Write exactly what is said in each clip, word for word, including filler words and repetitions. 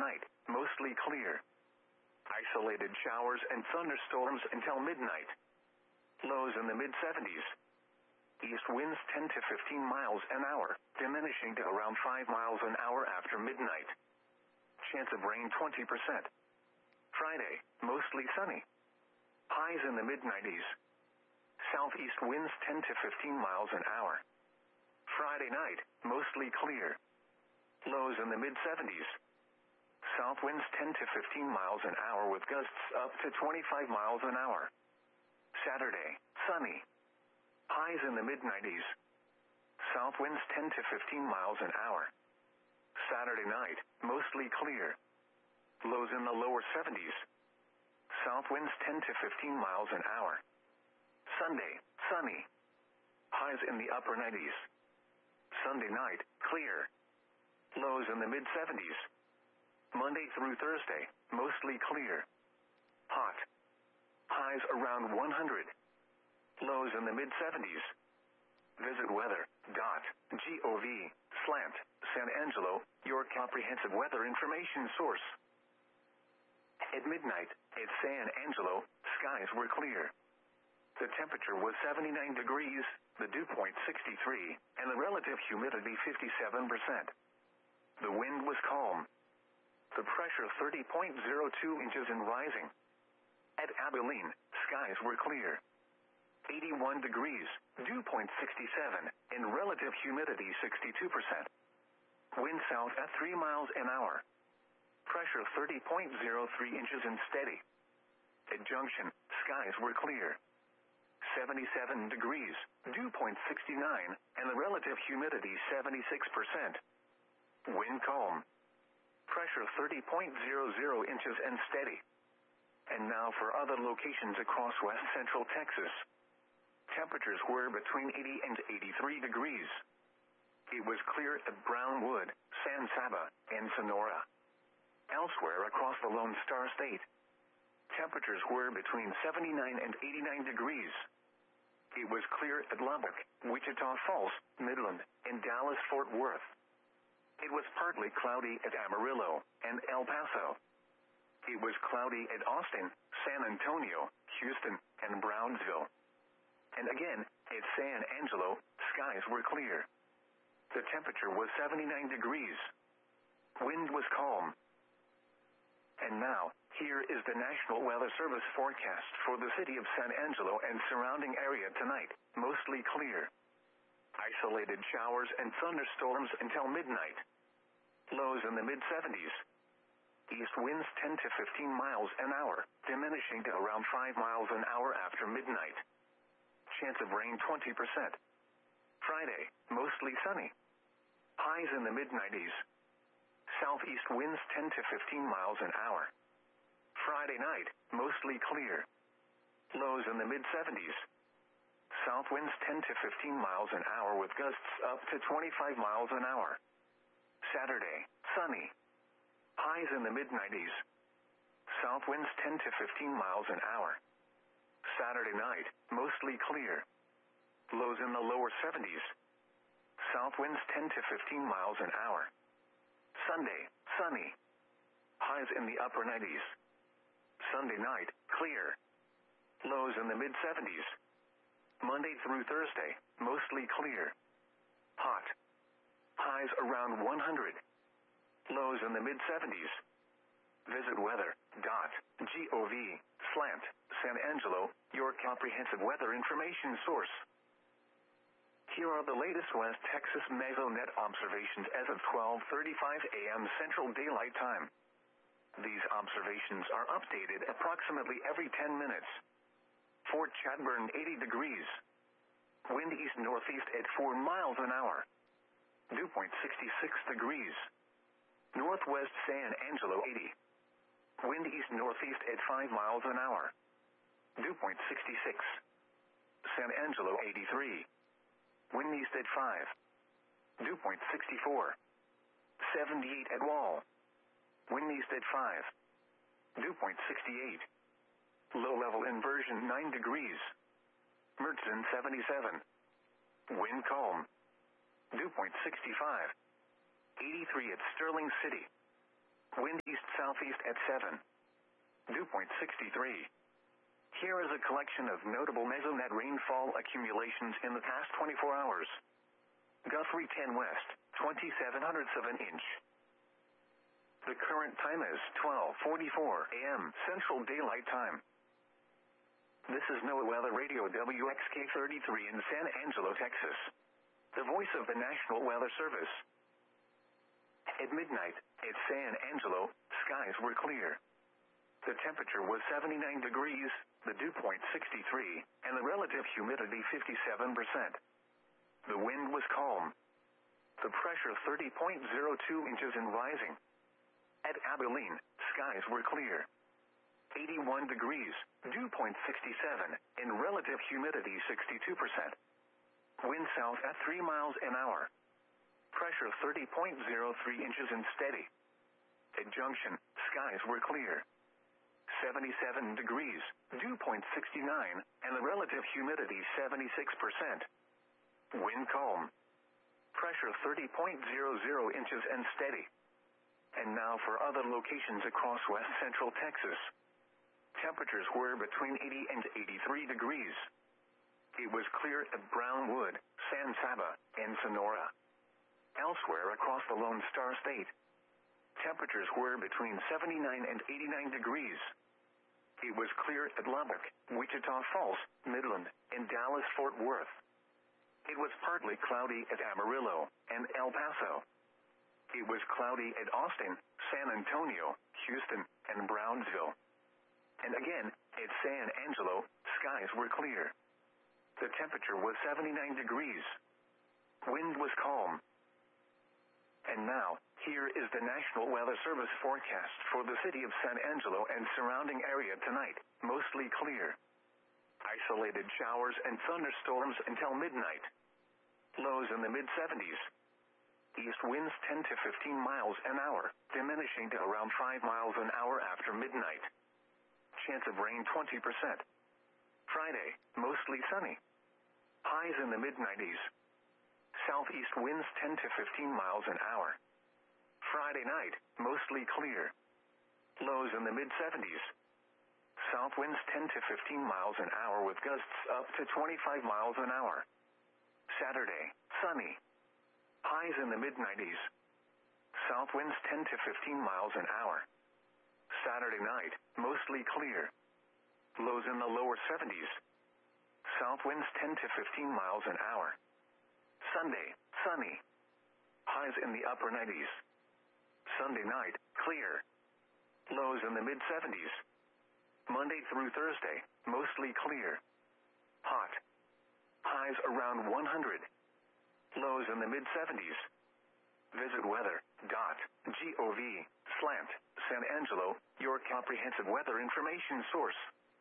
tonight, mostly clear. Isolated showers and thunderstorms until midnight. Lows in the mid seventies. East winds ten to fifteen miles an hour, diminishing to around five miles an hour after midnight. Chance of rain twenty percent. Friday, mostly sunny. Highs in the mid nineties. Southeast winds ten to fifteen miles an hour. Friday night, mostly clear. Lows in the mid seventies. South winds ten to fifteen miles an hour with gusts up to twenty-five miles an hour. Saturday, sunny. Highs in the mid nineties. South winds ten to fifteen miles an hour. Saturday night, mostly clear. Lows in the lower seventies. South winds ten to fifteen miles an hour. Sunday, sunny. Highs in the upper nineties. Sunday night, clear. Lows in the mid seventies. Monday through Thursday, mostly clear. Hot. Highs around one hundred. Lows in the mid seventies. Visit weather dot gov slant San Angelo, your comprehensive weather information source. At midnight, at San Angelo, skies were clear. The temperature was seventy-nine degrees, the dew point sixty-three, and the relative humidity fifty-seven percent. The wind was calm. The pressure thirty point zero two inches and rising. At Abilene, skies were clear. eighty-one degrees, dew point sixty-seven, and relative humidity sixty-two percent. Wind south at three miles an hour. Pressure thirty point zero three inches and steady. At Junction, skies were clear. seventy-seven degrees, dew point sixty-nine, and the relative humidity seventy-six percent. Wind calm. Pressure thirty point zero zero inches and steady. And now for other locations across west central Texas. Temperatures were between eighty and eighty-three degrees. It was clear at Brownwood, San Saba, and Sonora. Elsewhere across the Lone Star State, temperatures were between seventy-nine and eighty-nine degrees. It was clear at Lubbock, Wichita Falls, Midland, and Dallas-Fort Worth. It was partly cloudy at Amarillo and El Paso. It was cloudy at Austin, San Antonio, Houston, and Brownsville. And again, at San Angelo, skies were clear. The temperature was seventy-nine degrees. Wind was calm. And now, here is the National Weather Service forecast for the city of San Angelo and surrounding area tonight, mostly clear. Isolated showers and thunderstorms until midnight. Lows in the mid seventies. East winds ten to fifteen miles an hour, diminishing to around five miles an hour after midnight. Chance of rain twenty percent. Friday, mostly sunny. Highs in the mid nineties. Southeast winds ten to fifteen miles an hour. Friday night, mostly clear. Lows in the mid seventies. South winds ten to fifteen miles an hour with gusts up to twenty-five miles an hour. Saturday, sunny. Highs in the mid nineties. South winds ten to fifteen miles an hour. Saturday night, mostly clear. Lows in the lower seventies. South winds ten to fifteen miles an hour. Sunday, sunny. Highs in the upper nineties. Sunday night, clear. Lows in the mid seventies. Monday through Thursday, mostly clear. Hot. Highs around one hundred. Lows in the mid seventies. Visit weather dot gov slant San Angelo, your comprehensive weather information source. Here are the latest West Texas Mesonet observations as of twelve thirty-five a m Central Daylight Time. These observations are updated approximately every ten minutes. Fort Chadbourne eighty degrees. Wind east-northeast at four miles an hour. Dew point sixty-six degrees. Northwest San Angelo eighty. Wind east-northeast at five miles an hour. Dew point sixty-six. San Angelo eighty-three. Wind east at five. Dew point sixty-four. seventy-eight at Wall. Wind east at five. Dew point sixty-eight. Low-level inversion nine degrees. Mertzen seventy-seven. Wind calm. Dew point sixty-five. eighty-three at Sterling City. Wind east-southeast at seven. Dew point sixty-three. Here is a collection of notable mesonet rainfall accumulations in the past twenty-four hours. Guthrie ten west, twenty-seven hundredths of an inch. The current time is twelve forty-four a m Central Daylight Time. This is NOAA Weather Radio W X K thirty-three in San Angelo, Texas. The voice of the National Weather Service. At midnight, at San Angelo, skies were clear. The temperature was seventy-nine degrees, the dew point sixty-three, and the relative humidity fifty-seven percent. The wind was calm. The pressure thirty point zero two inches and rising. At Abilene, skies were clear. eighty-one degrees, dew point sixty-seven, and relative humidity sixty-two percent. Wind south at three miles an hour. Pressure thirty point zero three inches and steady. At Junction, skies were clear. seventy-seven degrees, dew point sixty-nine, and the relative humidity seventy-six percent. Wind calm. Pressure thirty point zero zero inches and steady. And now for other locations across west central Texas. Temperatures were between eighty and eighty-three degrees. It was clear at Brownwood, San Saba, and Sonora. Elsewhere across the Lone Star State, temperatures were between seventy-nine and eighty-nine degrees. It was clear at Lubbock, Wichita Falls, Midland, and Dallas-Fort Worth. It was partly cloudy at Amarillo and El Paso. It was cloudy at Austin, San Antonio, Houston, and Brownsville. And again, at San Angelo, skies were clear. The temperature was seventy-nine degrees. Wind was calm. And now, here is the National Weather Service forecast for the city of San Angelo and surrounding area tonight, mostly clear. Isolated showers and thunderstorms until midnight. Lows in the mid seventies. East winds ten to fifteen miles an hour, diminishing to around five miles an hour after midnight. Chance of rain twenty percent. Friday, mostly sunny. Highs in the mid nineties. Southeast winds ten to fifteen miles an hour. Friday night, mostly clear. Lows in the mid seventies. South winds ten to fifteen miles an hour with gusts up to twenty-five miles an hour. Saturday, sunny. Highs in the mid nineties. South winds ten to fifteen miles an hour. Saturday night, mostly clear. Lows in the lower seventies. South winds ten to fifteen miles an hour. Sunday, sunny. Highs in the upper nineties. Sunday night, clear. Lows in the mid seventies. Monday through Thursday, mostly clear. Hot. Highs around one hundred. Lows in the mid seventies. Visit weather dot gov slant San Angelo, your comprehensive weather information source.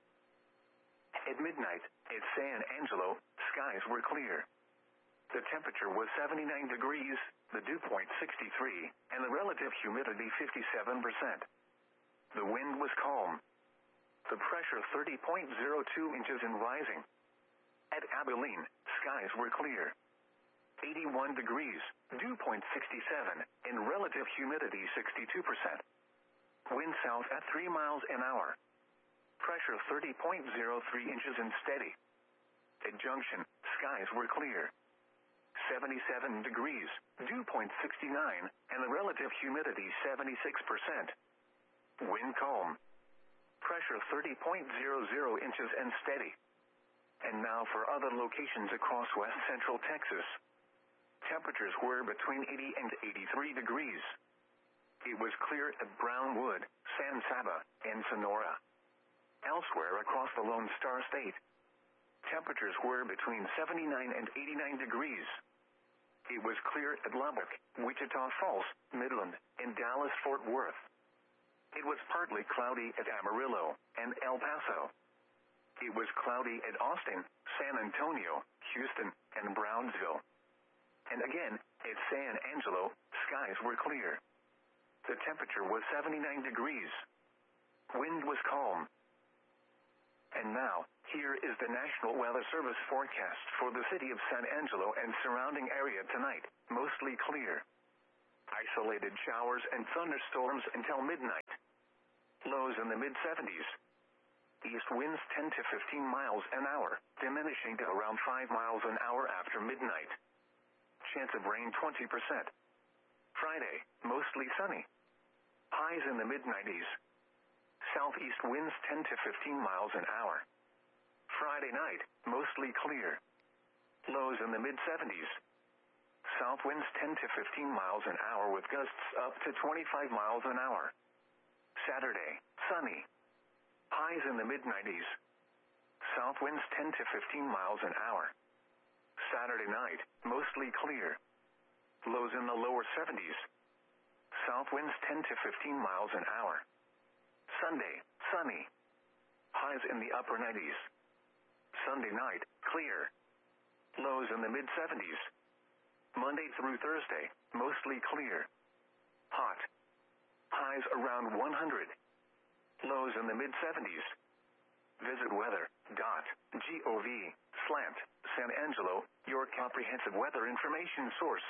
At midnight, at San Angelo, skies were clear. The temperature was seventy-nine degrees, the dew point sixty-three, and the relative humidity fifty-seven percent. The wind was calm. The pressure thirty point zero two inches and rising. At Abilene, skies were clear. eighty-one degrees, dew point sixty-seven, and relative humidity sixty-two percent. Wind south at three miles an hour. Pressure thirty point zero three inches and steady. At Junction, skies were clear. seventy-seven degrees, dew point sixty-nine, and the relative humidity seventy-six percent. Wind calm. Pressure thirty point zero zero inches and steady. And now for other locations across west central Texas. Temperatures were between eighty and eighty-three degrees. It was clear at Brownwood, San Saba, and Sonora. Elsewhere across the Lone Star State, temperatures were between seventy-nine and eighty-nine degrees. It was clear at Lubbock, Wichita Falls, Midland, and Dallas-Fort Worth. It was partly cloudy at Amarillo and El Paso. It was cloudy at Austin, San Antonio, Houston, and Brownsville. And again, at San Angelo, skies were clear. The temperature was seventy-nine degrees. Wind was calm. And now, here is the National Weather Service forecast for the city of San Angelo and surrounding area tonight, mostly clear. Isolated showers and thunderstorms until midnight. Lows in the mid seventies. East winds ten to fifteen miles an hour, diminishing to around five miles an hour after midnight. Chance of rain twenty percent. Friday, mostly sunny. Highs in the mid nineties. Southeast winds ten to fifteen miles an hour. Friday night, mostly clear. Lows in the mid seventies. South winds ten to fifteen miles an hour with gusts up to twenty-five miles an hour. Saturday, sunny. Highs in the mid nineties. South winds ten to fifteen miles an hour. Saturday night, mostly clear. Lows in the lower seventies. South winds ten to fifteen miles an hour. Sunday, sunny. Highs in the upper nineties. Sunday night, clear. Lows in the mid seventies. Monday through Thursday, mostly clear. Hot. Highs around one hundred. Lows in the mid seventies. Visit weather dot gov slant San Angelo, your comprehensive weather information source.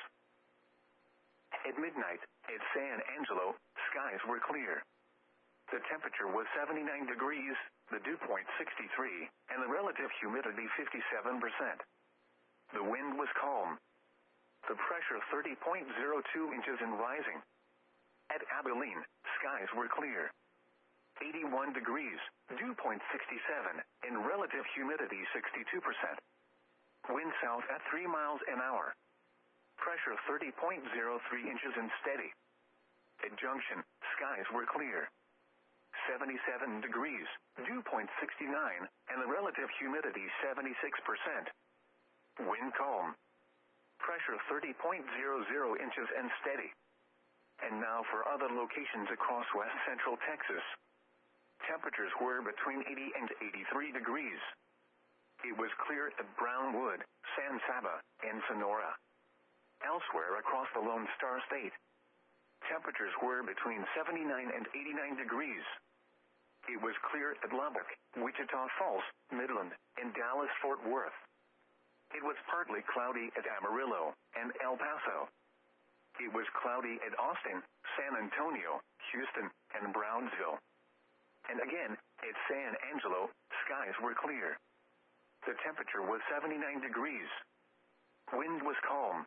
At midnight, at San Angelo, skies were clear. The temperature was seventy-nine degrees, the dew point sixty-three, and the relative humidity fifty-seven percent. The wind was calm. The pressure thirty point zero two inches and rising. At Abilene, skies were clear. eighty-one degrees, dew point sixty-seven, and relative humidity sixty-two percent. Wind south at three miles an hour. Pressure thirty point zero three inches and steady. At Junction, skies were clear. seventy-seven degrees, dew point sixty-nine, and the relative humidity seventy-six percent. Wind calm. Pressure thirty point zero zero inches and steady. And now for other locations across west central Texas. Temperatures were between eighty and eighty-three degrees. It was clear at Brownwood, San Saba, and Sonora. Elsewhere across the Lone Star State, temperatures were between seventy-nine and eighty-nine degrees. It was clear at Lubbock, Wichita Falls, Midland, and Dallas-Fort Worth. It was partly cloudy at Amarillo and El Paso. It was cloudy at Austin, San Antonio, Houston, and Brownsville. And again, at San Angelo, skies were clear. The temperature was seventy-nine degrees. Wind was calm.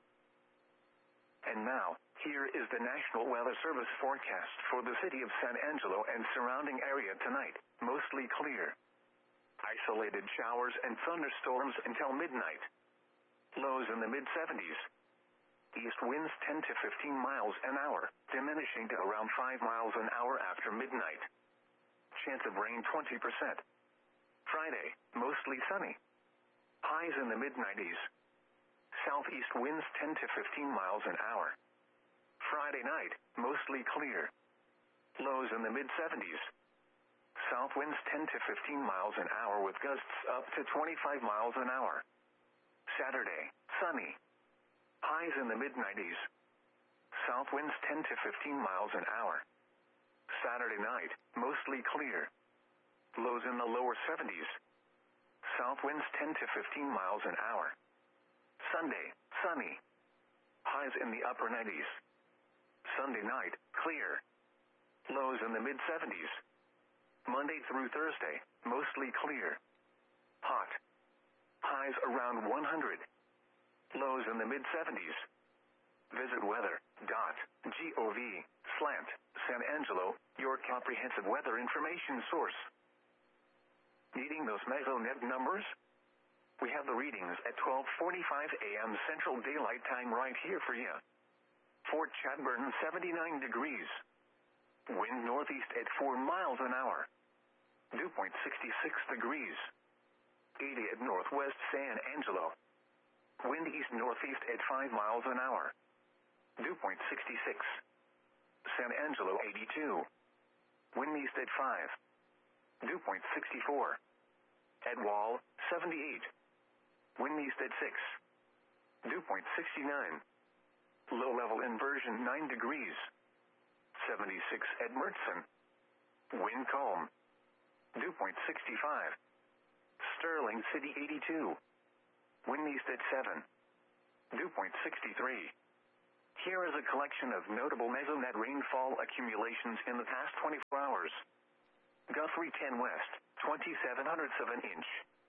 And now, here is the National Weather Service forecast for the city of San Angelo and surrounding area tonight, mostly clear. Isolated showers and thunderstorms until midnight. Lows in the mid seventies. East winds ten to fifteen miles an hour, diminishing to around five miles an hour after midnight. Chance of rain twenty percent. Friday, mostly sunny. Highs in the mid nineties. Southeast winds ten to fifteen miles an hour. Friday night, mostly clear. Lows in the mid seventies. South winds ten to fifteen miles an hour with gusts up to twenty-five miles an hour. Saturday, sunny. Highs in the mid nineties. South winds ten to fifteen miles an hour. Saturday night, mostly clear. Lows in the lower seventies. South winds ten to fifteen miles an hour. Sunday, sunny. Highs in the upper nineties. Sunday night, clear. Lows in the mid seventies. Monday through Thursday, mostly clear. Hot. Highs around one hundred. Lows in the mid seventies. Visit weather dot gov slant San Angelo, your comprehensive weather information source. Needing those Mesonet numbers? We have the readings at twelve forty-five a m Central Daylight Time right here for you. Fort Chadbourne, seventy-nine degrees. Wind northeast at four miles an hour. Dew point sixty-six degrees. eighty at northwest San Angelo. Wind east northeast at five miles an hour. Dew point sixty-six. San Angelo, eighty-two. Wind east at five. Dew point sixty-four. At Wall, seventy-eight. Wind east at six. Dew point sixty-nine. Low level inversion nine degrees. seventy-six at Mertzen. Wind calm. Dew point sixty-five. Sterling City, eighty-two. Wind east at seven. Dew point sixty-three. Here is a collection of notable mesonet rainfall accumulations in the past twenty-four hours. Guthrie ten West, twenty-seven hundredths of an inch.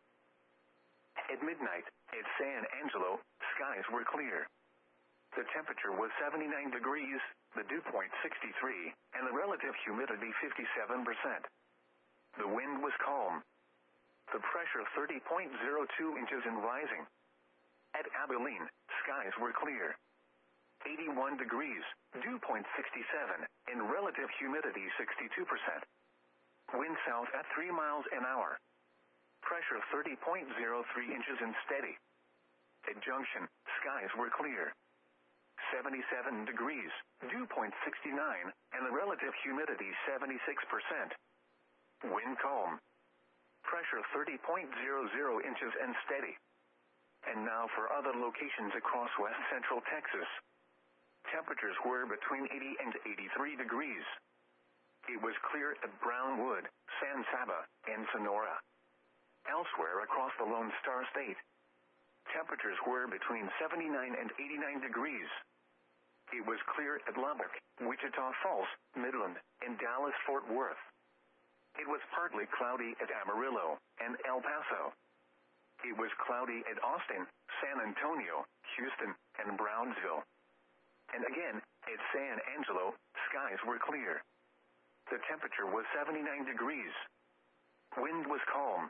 At midnight, at San Angelo, skies were clear. The temperature was seventy-nine degrees, the dew point sixty-three, and the relative humidity fifty-seven percent. The wind was calm. The pressure thirty point zero two inches and rising. At Abilene, skies were clear. eighty-one degrees, dew point sixty-seven, and relative humidity sixty-two percent. Wind south at three miles an hour. Pressure thirty point zero three inches and steady. At Junction, skies were clear. seventy-seven degrees, dew point sixty-nine, and the relative humidity seventy-six percent. Wind calm. Pressure thirty point zero zero inches and steady. And now for other locations across west central Texas. Temperatures were between eighty and eighty-three degrees. It was clear at Brownwood, San Saba, and Sonora. Elsewhere across the Lone Star State, temperatures were between seventy-nine and eighty-nine degrees. It was clear at Lubbock, Wichita Falls, Midland, and Dallas-Fort Worth. It was partly cloudy at Amarillo and El Paso. It was cloudy at Austin, San Antonio, Houston, and Brownsville. And again, at San Angelo, skies were clear. The temperature was seventy-nine degrees. Wind was calm.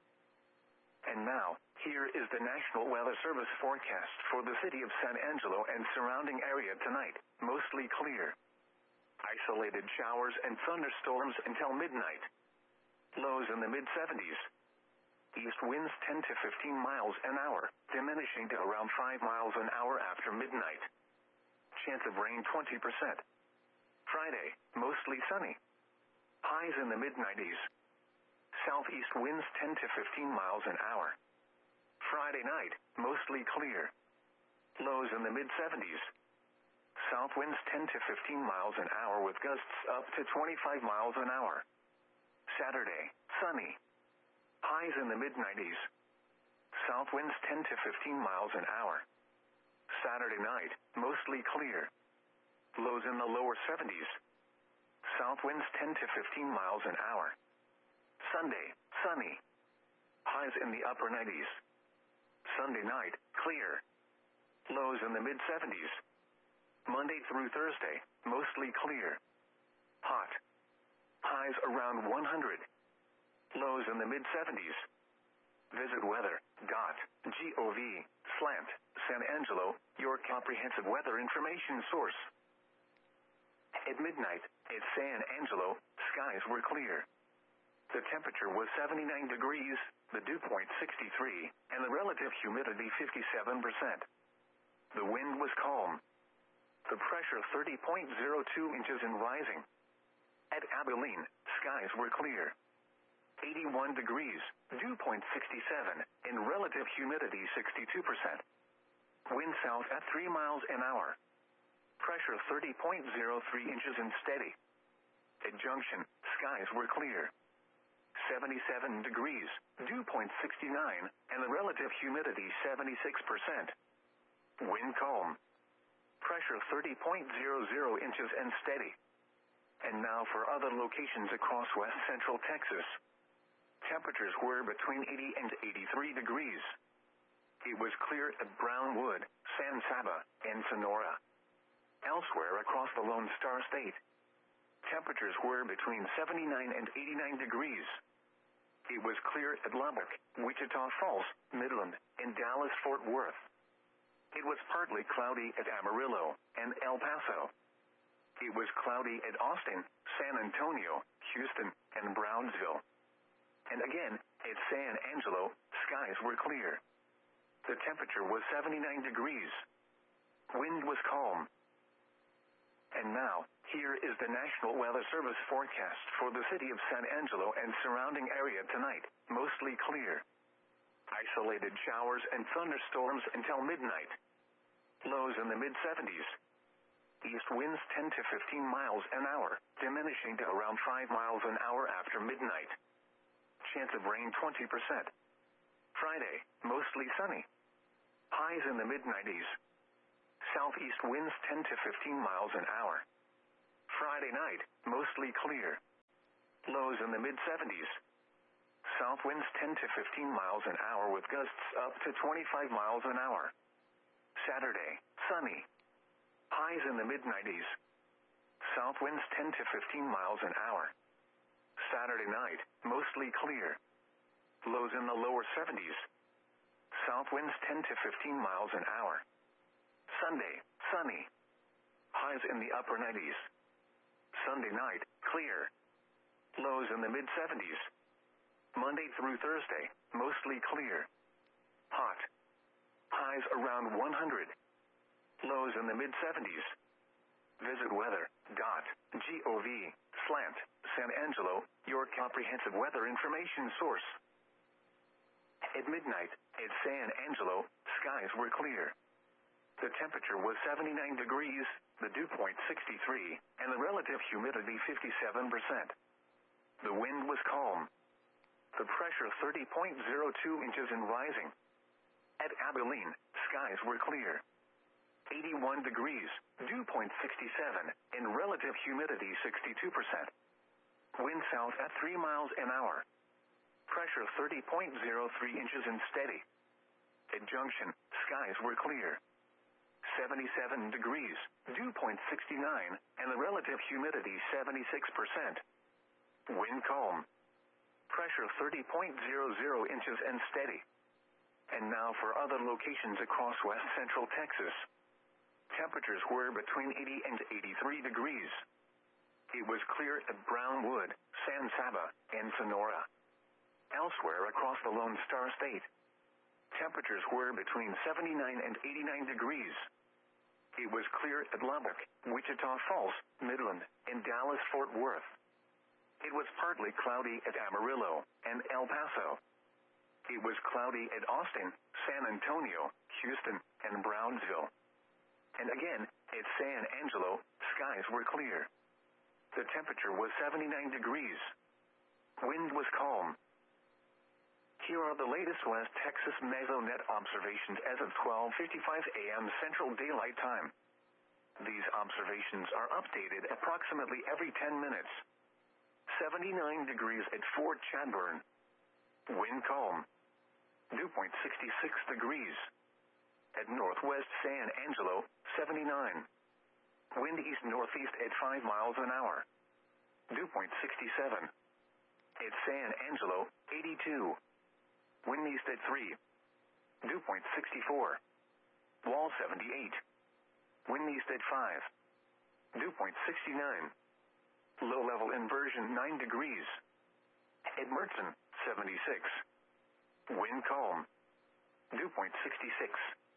And now, here is the National Weather Service forecast for the city of San Angelo and surrounding area tonight, mostly clear. Isolated showers and thunderstorms until midnight. Lows in the mid seventies. East winds ten to fifteen miles an hour, diminishing to around five miles an hour after midnight. Chance of rain twenty percent. Friday, mostly sunny. Highs in the mid nineties. Southeast winds ten to fifteen miles an hour. Friday night, mostly clear. Lows in the mid seventies. South winds ten to fifteen miles an hour with gusts up to twenty-five miles an hour. Saturday, sunny. Highs in the mid nineties. South winds ten to fifteen miles an hour. Saturday night, mostly clear. Lows in the lower seventies. South winds ten to fifteen miles an hour. Sunday, sunny. Highs in the upper nineties. Sunday night, clear. Lows in the mid seventies. Monday through Thursday, mostly clear. Hot. Highs around one hundred. Lows in the mid seventies. Visit weather dot gov slash San Angelo, your comprehensive weather information source. At midnight, at San Angelo, skies were clear. The temperature was seventy-nine degrees, the dew point sixty-three, and the relative humidity fifty-seven percent. The wind was calm. The pressure thirty point zero two inches and rising. At Abilene, skies were clear. eighty-one degrees, dew point sixty-seven, and relative humidity sixty-two percent. Wind south at three miles an hour. Pressure thirty point zero three inches and steady. At Junction, skies were clear. seventy-seven degrees, dew point sixty-nine, and the relative humidity seventy-six percent. Wind calm. Pressure thirty point zero zero inches and steady. And now for other locations across west central Texas. Temperatures were between eighty and eighty-three degrees. It was clear at Brownwood, San Saba, and Sonora. Elsewhere across the Lone Star State, temperatures were between seventy-nine and eighty-nine degrees. It was clear at Lubbock, Wichita Falls, Midland, and Dallas-Fort Worth. It was partly cloudy at Amarillo and El Paso. It was cloudy at Austin, San Antonio, Houston, and Brownsville. And again, at San Angelo, skies were clear. The temperature was seventy-nine degrees. Wind was calm. And now, here is the National Weather Service forecast for the city of San Angelo and surrounding area tonight, mostly clear. Isolated showers and thunderstorms until midnight. Lows in the mid seventies. East winds ten to fifteen miles an hour, diminishing to around five miles an hour after midnight. Chance of rain twenty percent. Friday, mostly sunny. Highs in the mid nineties. Southeast winds ten to fifteen miles an hour. Friday night, mostly clear. Lows in the mid seventies. South winds ten to fifteen miles an hour with gusts up to twenty-five miles an hour. Saturday, sunny. Highs in the mid nineties. South winds ten to fifteen miles an hour. Saturday night, mostly clear. Lows in the lower seventies. South winds ten to fifteen miles an hour. Sunday, sunny. Highs in the upper nineties. Sunday night, clear. Lows in the mid seventies. Monday through Thursday, mostly clear. Hot. Highs around one hundred. Lows in the mid seventies. Visit weather dot gov slant San Angelo, your comprehensive weather information source. At midnight, at San Angelo, skies were clear. The temperature was seventy-nine degrees, the dew point sixty-three, and the relative humidity fifty-seven percent. The wind was calm. The pressure thirty point zero two inches and rising. At Abilene, skies were clear. eighty-one degrees, dew point sixty-seven, and relative humidity sixty-two percent. Wind south at three miles an hour. Pressure thirty point zero three inches and steady. At Junction, skies were clear. seventy-seven degrees, dew point sixty-nine, and the relative humidity seventy-six percent. Wind calm. Pressure thirty point zero zero inches and steady. And now for other locations across west central Texas. Temperatures were between eighty and eighty-three degrees. It was clear at Brownwood, San Saba, and Sonora. Elsewhere across the Lone Star State, temperatures were between seventy-nine and eighty-nine degrees. It was clear at Lubbock, Wichita Falls, Midland, and Dallas-Fort Worth. It was partly cloudy at Amarillo and El Paso. It was cloudy at Austin, San Antonio, Houston, and Brownsville. And again, at San Angelo, skies were clear. The temperature was seventy-nine degrees. Wind was calm. Here are the latest West Texas Mesonet observations as of twelve fifty-five a m Central Daylight Time. These observations are updated approximately every ten minutes. seventy-nine degrees at Fort Chadbourne. Wind calm. Dew point sixty-six degrees. At Northwest San Angelo, seventy-nine. Wind east-northeast at five miles an hour. Dew point sixty-seven. At San Angelo, eighty-two. Wind east at three. Dew point sixty-four. Wall seventy-eight. Wind east at five. Dew point sixty-nine. Low-level inversion nine degrees. At Mertzen, seventy-six. Wind calm. Dew point sixty-six.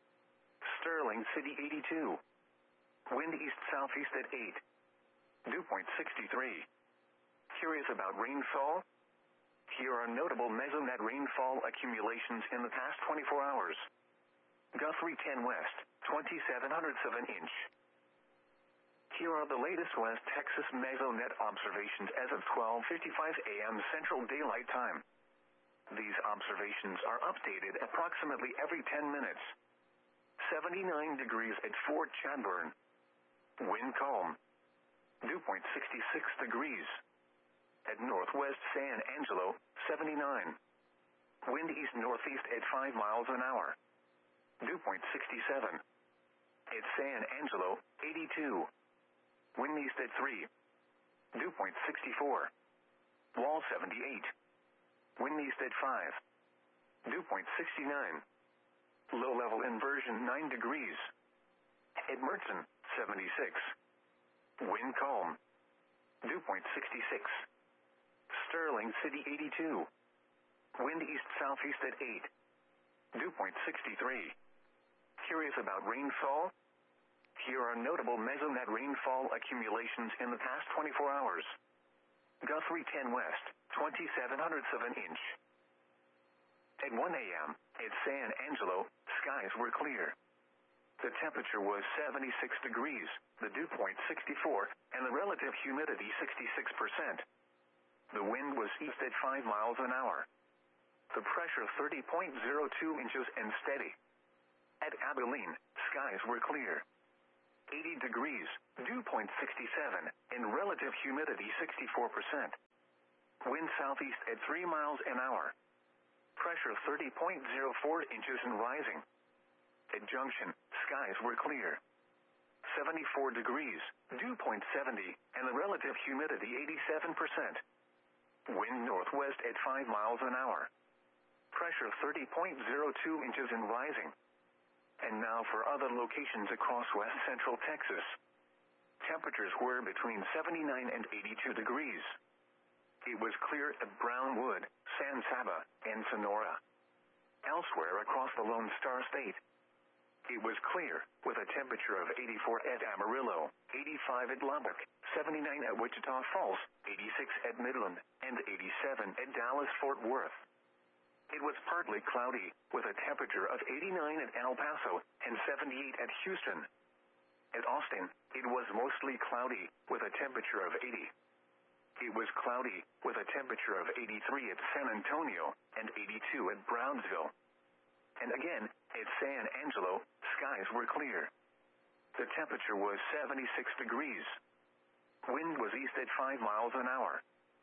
Sterling City, eighty-two. Wind east-southeast at eight. Dew point sixty-three. Curious about rainfall? Here are notable Mesonet rainfall accumulations in the past twenty-four hours. Guthrie ten West, twenty-seven hundredths of an inch. Here are the latest West Texas Mesonet observations as of twelve fifty-five a m Central Daylight Time. These observations are updated approximately every ten minutes. seventy-nine degrees at Fort Chadbourne. Wind calm. Dew point sixty-six degrees. At Northwest San Angelo, seventy-nine. Wind east-northeast at five miles an hour. Dew point sixty-seven. At San Angelo, eighty-two. Wind east at three. Dew point sixty-four. Wall seventy-eight. Wind east at five. Dew point sixty-nine. Low-level inversion nine degrees. At Mertzen, seventy-six. Wind calm. Dew point sixty-six. Sterling City, eighty-two. Wind east-southeast at eight. Dew point sixty-three. Curious about rainfall? Here are notable Mesonet rainfall accumulations in the past twenty-four hours. Guthrie ten West, twenty-seven hundredths of an inch. At one a m, at San Angelo, skies were clear. The temperature was seventy-six degrees, the dew point sixty-four, and the relative humidity sixty-six percent. The wind was east at five miles an hour. The pressure thirty point zero two inches and steady. At Abilene, skies were clear. eighty degrees, dew point sixty-seven, and relative humidity sixty-four percent. Wind southeast at three miles an hour. Pressure thirty point zero four inches and rising. At junction, skies were clear. seventy-four degrees, dew point seventy, and the relative humidity eighty-seven percent. Wind northwest at five miles an hour. Pressure thirty point zero two inches and rising. And now for other locations across west central Texas. Temperatures were between seventy-nine and eighty-two degrees. It was clear at Brownwood, San Saba, and Sonora. Elsewhere across the Lone Star State, it was clear, with a temperature of eighty-four at Amarillo, eighty-five at Lubbock, seventy-nine at Wichita Falls, eighty-six at Midland, and eighty-seven at Dallas-Fort Worth. It was partly cloudy, with a temperature of eighty-nine at El Paso and seventy-eight at Houston. At Austin, it was mostly cloudy, with a temperature of eighty. It was cloudy, with a temperature of eighty-three at San Antonio and eighty-two at Brownsville. And again, at San Angelo, skies were clear. The temperature was seventy-six degrees. Wind was east at five miles an hour.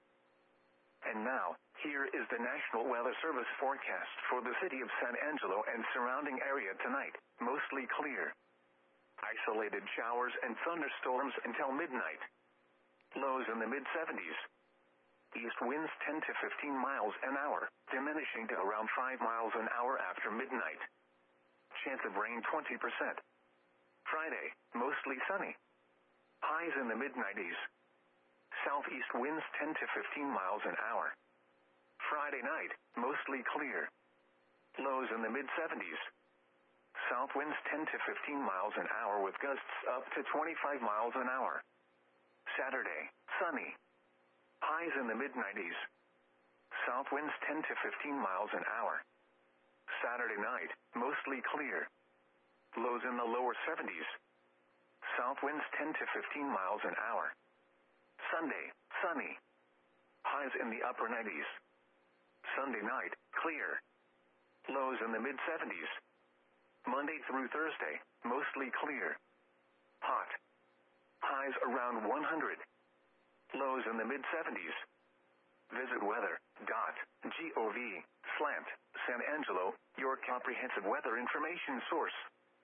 And now, here is the National Weather Service forecast for the city of San Angelo and surrounding area tonight. Mostly clear. Isolated showers and thunderstorms until midnight. Lows in the mid seventies. East winds ten to fifteen miles an hour, diminishing to around five miles an hour after midnight. Chance of rain twenty percent. Friday, mostly sunny. Highs in the mid nineties. Southeast winds ten to fifteen miles an hour. Friday night, mostly clear. Lows in the mid seventies. South winds ten to fifteen miles an hour with gusts up to twenty-five miles an hour. Saturday, sunny. Highs in the mid nineties. South winds ten to fifteen miles an hour. Saturday night, mostly clear. Lows in the lower seventies. South winds ten to fifteen miles an hour. Sunday, sunny. Highs in the upper nineties. Sunday night, clear. Lows in the mid seventies. Monday through Thursday, mostly clear. Hot. Highs around one hundred. Lows in the mid seventies. Visit weather dot gov slash San Angelo, your comprehensive weather information source.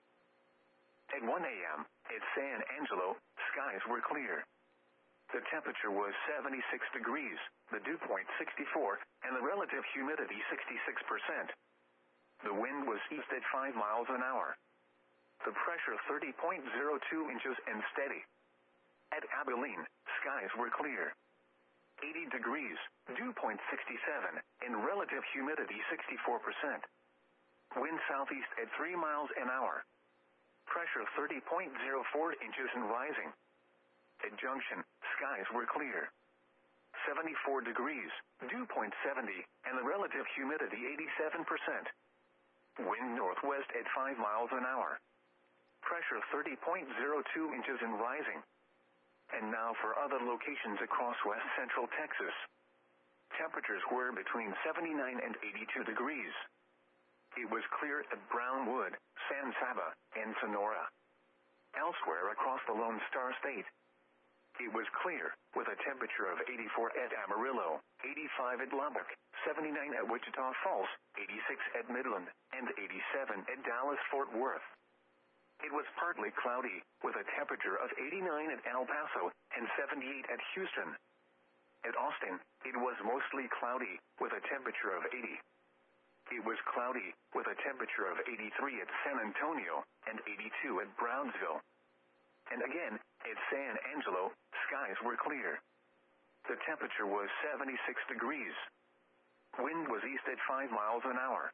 At one a.m., at San Angelo, skies were clear. The temperature was seventy-six degrees, the dew point sixty-four, and the relative humidity sixty-six percent. The wind was east at five miles an hour. The pressure thirty point zero two inches and steady. At Abilene, skies were clear. eighty degrees, dew point sixty-seven, and relative humidity sixty-four percent. Wind southeast at three miles an hour. Pressure thirty point zero four inches and rising. At Junction, skies were clear. seventy-four degrees, dew point seventy, and the relative humidity eighty-seven percent. Wind northwest at five miles an hour. Pressure thirty point zero two inches and rising. And now for other locations across west central Texas. Temperatures were between seventy-nine and eighty-two degrees. It was clear at Brownwood, San Saba, and Sonora. Elsewhere across the Lone Star State, it was clear, with a temperature of eighty-four at Amarillo, eighty-five at Lubbock, seventy-nine at Wichita Falls, eighty-six at Midland, and eighty-seven at Dallas-Fort Worth. It was partly cloudy, with a temperature of eighty-nine at El Paso and seventy-eight at Houston. At Austin, it was mostly cloudy, with a temperature of eighty. It was cloudy, with a temperature of eighty-three at San Antonio and eighty-two at Brownsville. And again, at San Angelo, skies were clear. The temperature was seventy-six degrees. Wind was east at five miles an hour.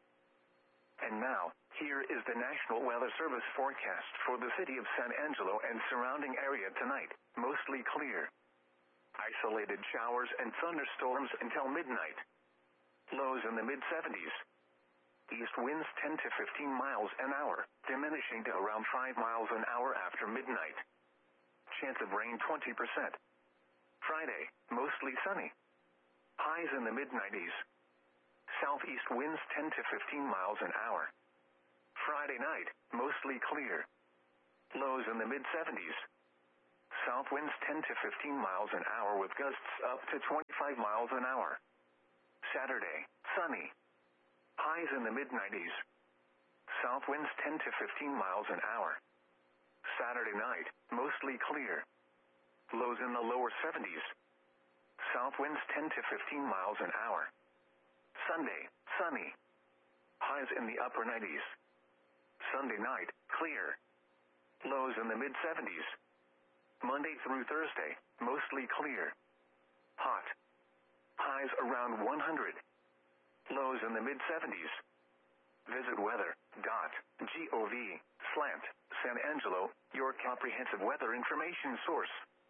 And now, here is the National Weather Service forecast for the city of San Angelo and surrounding area tonight. Mostly clear. Isolated showers and thunderstorms until midnight. Lows in the mid seventies. East winds ten to fifteen miles an hour, diminishing to around five miles an hour after midnight. Chance of rain twenty percent. Friday, mostly sunny. Highs in the mid nineties. Southeast winds ten to fifteen miles an hour. Friday night, mostly clear. Lows in the mid seventies. South winds ten to fifteen miles an hour with gusts up to twenty-five miles an hour. Saturday, sunny. Highs in the mid nineties. South winds ten to fifteen miles an hour. Saturday night, mostly clear. Lows in the lower seventies. South winds ten to fifteen miles an hour. Sunday, sunny. Highs in the upper nineties. Sunday night, clear. Lows in the mid seventies. Monday through Thursday, mostly clear. Hot. Highs around one hundred. Lows in the mid seventies. Visit weather.gov slant San Angelo, your comprehensive weather information source.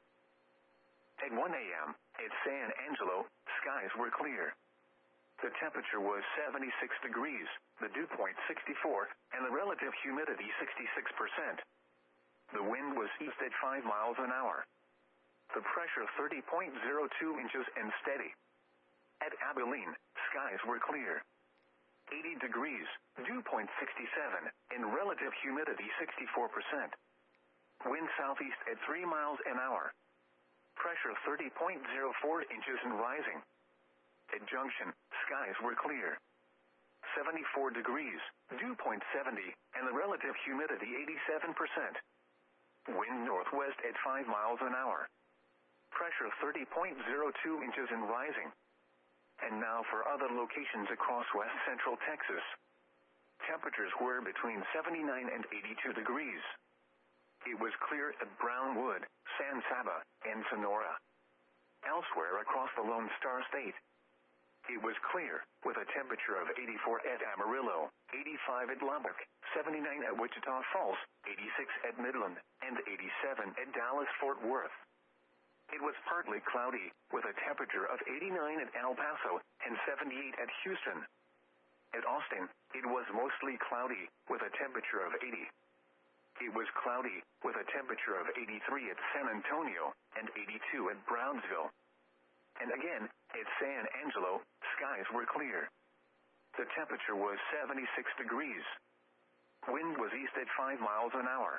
At one a.m., at San Angelo, skies were clear. The temperature was seventy-six degrees, the dew point sixty-four, and the relative humidity sixty-six percent. The wind was east at five miles an hour. The pressure thirty point zero two inches and steady. At Abilene, skies were clear. eighty degrees, dew point sixty-seven, and relative humidity sixty-four percent. Wind southeast at three miles an hour. Pressure thirty point zero four inches and rising. At Junction, skies were clear. seventy-four degrees, dew point seventy, and the relative humidity eighty-seven percent. Wind northwest at five miles an hour. Pressure thirty point zero two inches and rising. And now for other locations across west central Texas. Temperatures were between seventy-nine and eighty-two degrees. It was clear at Brownwood, San Saba, and Sonora. Elsewhere across the Lone Star State, it was clear, with a temperature of eighty-four at Amarillo, eighty-five at Lubbock, seventy-nine at Wichita Falls, eighty-six at Midland, and eighty-seven at Dallas-Fort Worth. It was partly cloudy, with a temperature of eighty-nine at El Paso and seventy-eight at Houston. At Austin, it was mostly cloudy, with a temperature of eighty. It was cloudy, with a temperature of eighty-three at San Antonio and eighty-two at Brownsville. And again, at San Angelo, skies were clear. The temperature was seventy-six degrees. Wind was east at five miles an hour.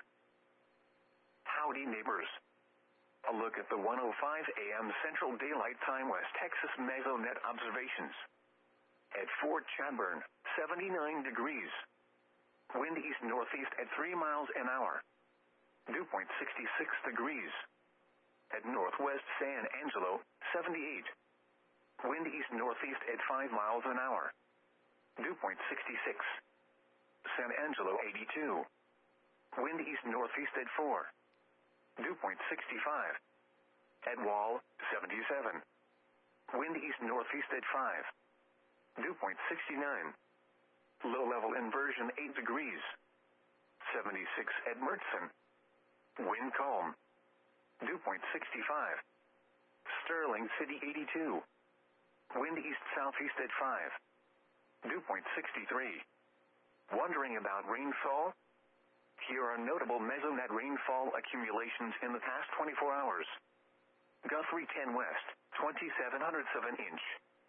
Howdy, neighbors. A look at the one oh five a.m. Central Daylight Time West Texas Mesonet observations. At Fort Chadbourne, seventy-nine degrees. Wind east-northeast at three miles an hour. Dew point sixty-six degrees. At Northwest San Angelo, seventy-eight. Wind east-northeast at five miles an hour. Dew point sixty-six. San Angelo, eighty-two. Wind east-northeast at four. Dew point sixty-five. At Wall, seventy-seven. Wind east-northeast at five. Dew point sixty-nine. Low-level inversion eight degrees. seventy-six at Mertzen. Wind calm. Dew point sixty-five. Sterling City, eighty-two. Wind east-southeast at five. Dew point sixty-three. Wondering about rainfall? Here are notable Mesonet rainfall accumulations in the past twenty-four hours. Guthrie ten West, twenty-seven hundredths of an inch.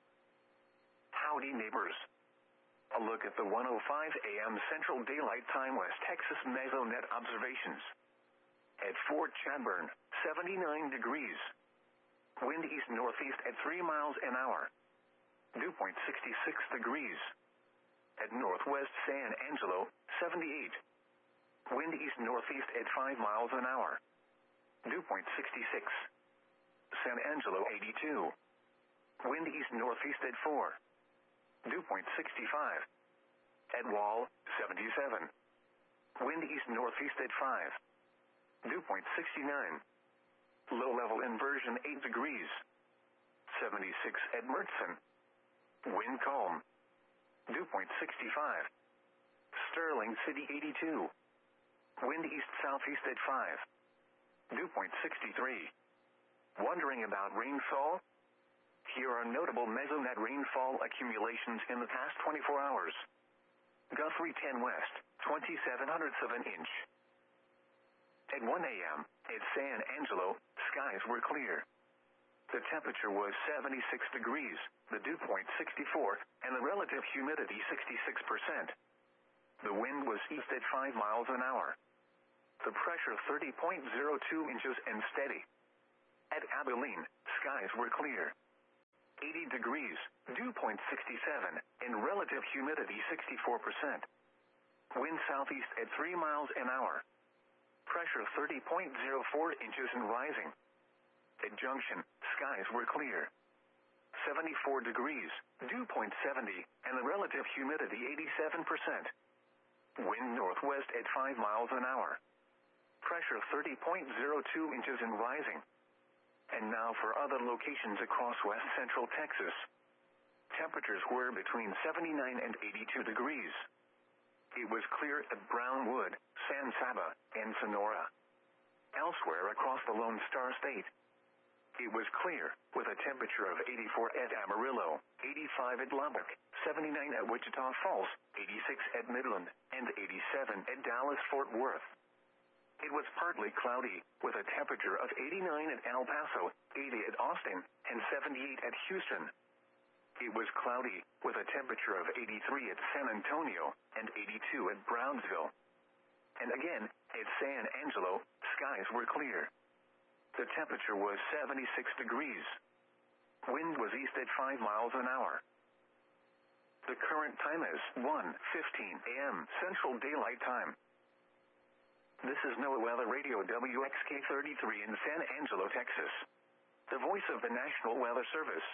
Howdy, neighbors. A look at the one oh five a.m. Central Daylight Time West Texas Mesonet observations. At Fort Chadbourne, seventy-nine degrees. Wind east-northeast at three miles an hour. Dew point sixty-six degrees. At Northwest San Angelo, seventy-eight. Wind east-northeast at five miles an hour. Dew point sixty-six. San Angelo, eighty-two. Wind east-northeast at four. Dew point sixty-five. At Wall, seventy-seven. Wind east-northeast at five. Dew point sixty-nine. Low-level inversion eight degrees. seventy-six at Mertzen. Wind calm. Dew point sixty-five. Sterling City, eighty-two. Wind east-southeast at five. Dew point sixty-three. Wondering about rainfall? Here are notable Mesonet rainfall accumulations in the past twenty-four hours. Guthrie ten West, twenty-seven hundredths of an inch. At one a.m., at San Angelo, skies were clear. The temperature was seventy-six degrees, the dew point sixty-four, and the relative humidity sixty-six percent. The wind was east at five miles an hour. The pressure thirty point zero two inches and steady. At Abilene, skies were clear. eighty degrees, dew point sixty-seven, and relative humidity sixty-four percent. Wind southeast at three miles an hour. Pressure thirty point zero four inches and rising. At Junction, skies were clear. seventy-four degrees, dew point seventy, and the relative humidity eighty-seven percent. Wind northwest at five miles an hour. Pressure thirty point zero two inches and rising. And now for other locations across west central Texas. Temperatures were between seventy-nine and eighty-two degrees. It was clear at Brownwood, San Saba, and Sonora. Elsewhere across the Lone Star State, it was clear, with a temperature of eighty-four at Amarillo, eighty-five at Lubbock, seventy-nine at Wichita Falls, eighty-six at Midland, and eighty-seven at Dallas-Fort Worth. It was partly cloudy, with a temperature of eighty-nine at El Paso, eighty at Austin, and seventy-eight at Houston. It was cloudy, with a temperature of eighty-three at San Antonio, and eighty-two at Brownsville. And again, at San Angelo, skies were clear. The temperature was seventy-six degrees. Wind was east at five miles an hour. The current time is one fifteen a m Central Daylight Time. This is NOAA Weather Radio W X K thirty-three in San Angelo, Texas. The voice of the National Weather Service.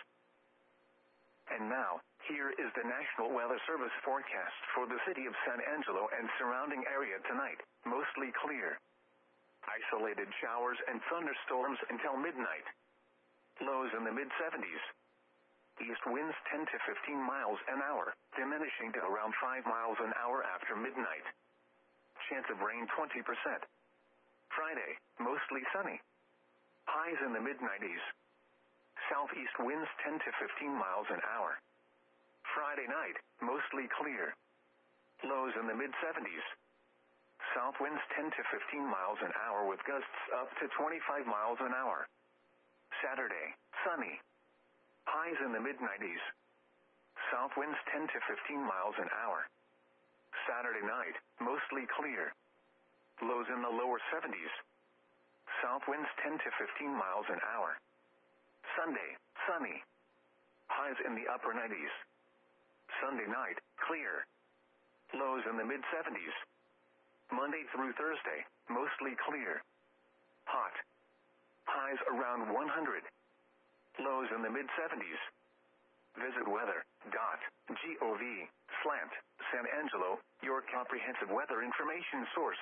And now, here is the National Weather Service forecast for the city of San Angelo and surrounding area tonight. Mostly clear. Isolated showers and thunderstorms until midnight. Lows in the mid seventies. East winds ten to fifteen miles an hour, diminishing to around five miles an hour after midnight. Chance of rain twenty percent. Friday, mostly sunny. Highs in the mid nineties. Southeast winds ten to fifteen miles an hour. Friday night, mostly clear. Lows in the mid seventies. South winds ten to fifteen miles an hour with gusts up to twenty-five miles an hour. Saturday, sunny. Highs in the mid nineties. South winds ten to fifteen miles an hour. Saturday night, mostly clear. Lows in the lower seventies. South winds ten to fifteen miles an hour. Sunday, sunny. Highs in the upper nineties. Sunday night, clear. Lows in the mid seventies. Monday through Thursday, mostly clear. Hot. Highs around one hundred. Lows in the mid seventies. Visit weather dot gov slash San Angelo, your comprehensive weather information source.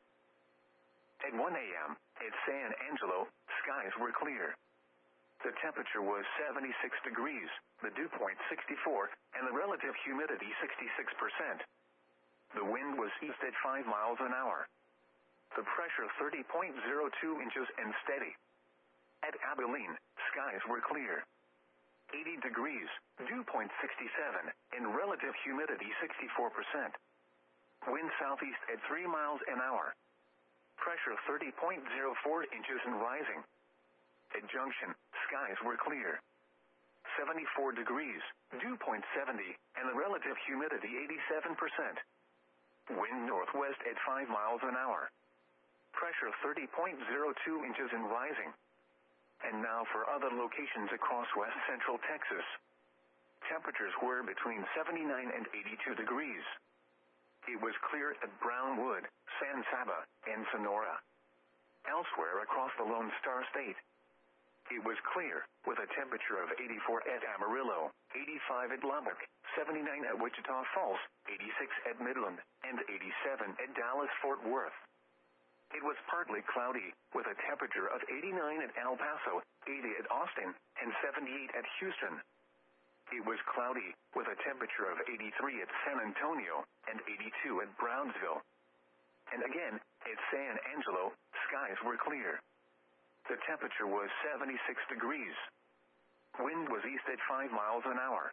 At one a m at San Angelo, skies were clear. The temperature was seventy-six degrees, the dew point sixty-four, and the relative humidity sixty-six percent. The wind was east at five miles an hour. The pressure thirty point zero two inches and steady. At Abilene, skies were clear. eighty degrees, dew point sixty-seven, and relative humidity sixty-four percent. Wind southeast at three miles an hour. Pressure thirty point zero four inches and rising. At Junction, skies were clear. seventy-four degrees, dew point seventy, and the relative humidity eighty-seven percent. Wind northwest at five miles an hour. Pressure thirty point zero two inches and rising. And now for other locations across west central Texas. Temperatures were between seventy-nine and eighty-two degrees. It was clear at Brownwood, San Saba, and Sonora. Elsewhere across the Lone Star State, it was clear, with a temperature of eighty-four at Amarillo, eighty-five at Lubbock, seventy-nine at Wichita Falls, eighty-six at Midland, and eighty-seven at Dallas-Fort Worth. It was partly cloudy, with a temperature of eighty-nine at El Paso, eighty at Austin, and seventy-eight at Houston. It was cloudy, with a temperature of eighty-three at San Antonio, and eighty-two at Brownsville. And again, at San Angelo, skies were clear. The temperature was seventy-six degrees. Wind was east at five miles an hour.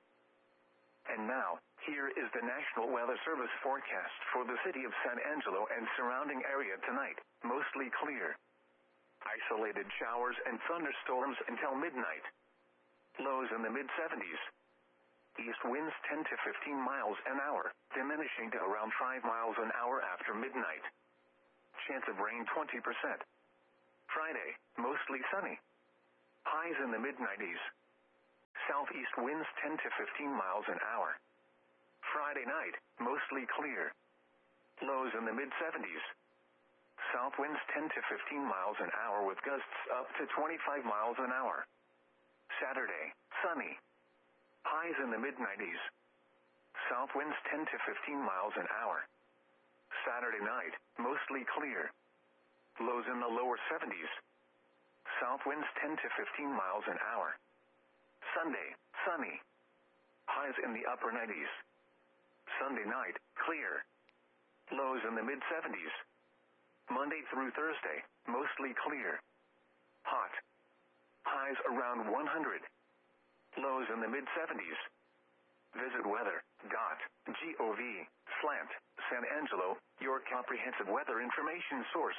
And now, here is the National Weather Service forecast for the city of San Angelo and surrounding area tonight. Mostly clear. Isolated showers and thunderstorms until midnight. Lows in the mid seventies. East winds ten to fifteen miles an hour, diminishing to around five miles an hour after midnight. Chance of rain twenty percent. Friday, mostly sunny. Highs in the mid nineties. Southeast winds ten to fifteen miles an hour. Friday night, mostly clear. Lows in the mid seventies. South winds ten to fifteen miles an hour with gusts up to twenty-five miles an hour. Saturday, sunny. Highs in the mid nineties. South winds ten to fifteen miles an hour. Saturday night, mostly clear. Lows in the lower seventies. South winds ten to fifteen miles an hour. Sunday, sunny. Highs in the upper nineties. Sunday night, clear. Lows in the mid seventies. Monday through Thursday, mostly clear. Hot. Highs around one hundred. Lows in the mid seventies. Visit weather dot gov slant San Angelo, your comprehensive weather information source.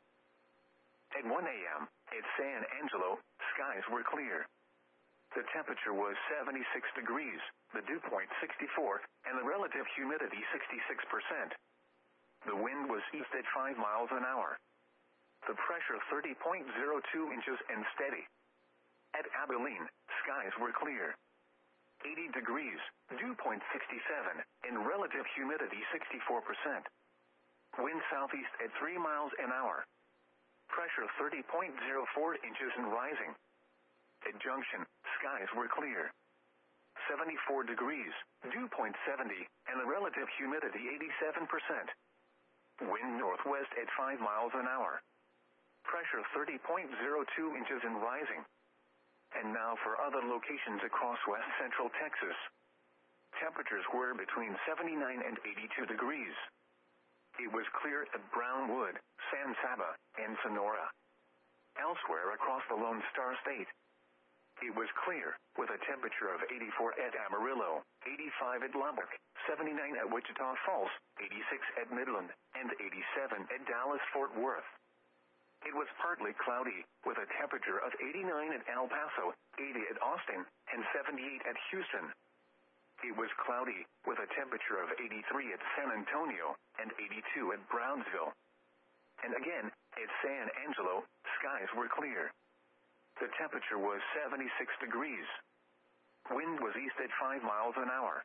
At one a.m., at San Angelo, skies were clear. The temperature was seventy-six degrees, the dew point sixty-four, and the relative humidity sixty-six percent. The wind was east at five miles an hour. The pressure thirty point zero two inches and steady. At Abilene, skies were clear. eighty degrees, dew point sixty-seven, and relative humidity sixty-four percent. Wind southeast at three miles an hour. Pressure thirty point zero four inches and rising. At Junction, skies were clear. seventy-four degrees, dew point seventy, and the relative humidity eighty-seven percent. Wind northwest at five miles an hour. Pressure thirty point zero two inches and rising. And now for other locations across west central Texas. Temperatures were between seventy-nine and eighty-two degrees. It was clear at Brownwood, San Saba, and Sonora. Elsewhere across the Lone Star State, it was clear, with a temperature of eighty-four at Amarillo, eighty-five at Lubbock, seventy-nine at Wichita Falls, eighty-six at Midland, and eighty-seven at Dallas-Fort Worth. It was partly cloudy, with a temperature of eighty-nine at El Paso, eighty at Austin, and seventy-eight at Houston. It was cloudy, with a temperature of eighty-three at San Antonio, and eighty-two at Brownsville. And again, at San Angelo, skies were clear. The temperature was seventy-six degrees. Wind was east at five miles an hour.